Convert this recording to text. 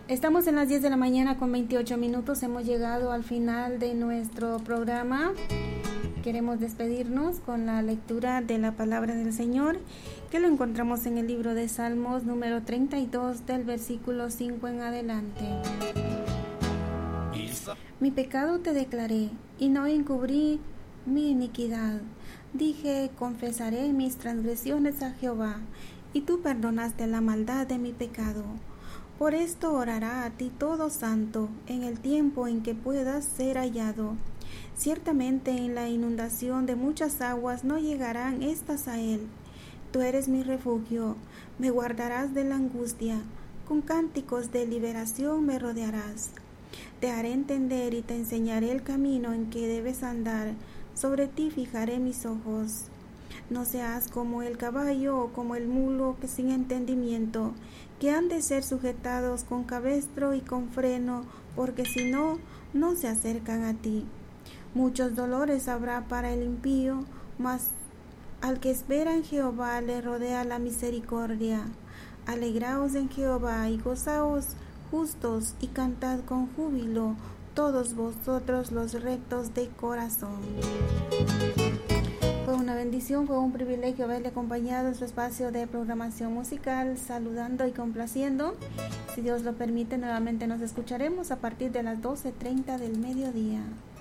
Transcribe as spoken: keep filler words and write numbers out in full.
Estamos en las diez de la mañana con veintiocho minutos. Hemos llegado al final de nuestro programa. Queremos despedirnos con la lectura de la palabra del Señor, que lo encontramos en el libro de Salmos número treinta y dos, del versículo cinco en adelante. Mi pecado te declaré y no encubrí mi iniquidad. Dije, confesaré mis transgresiones a Jehová, y tú perdonaste la maldad de mi pecado. Por esto orará a ti todo santo en el tiempo en que puedas ser hallado. Ciertamente en la inundación de muchas aguas no llegarán estas a él. Tú eres mi refugio, me guardarás de la angustia, con cánticos de liberación me rodearás. Te haré entender y te enseñaré el camino en que debes andar, sobre ti fijaré mis ojos. No seas como el caballo o como el mulo que sin entendimiento, que han de ser sujetados con cabestro y con freno, porque si no, no se acercan a ti. Muchos dolores habrá para el impío, mas al que espera en Jehová le rodea la misericordia. Alegraos en Jehová y gozaos justos, y cantad con júbilo todos vosotros los rectos de corazón. Fue una bendición, fue un privilegio haberle acompañado en su espacio de programación musical, saludando y complaciendo. Si Dios lo permite, nuevamente nos escucharemos a partir de las doce treinta del mediodía.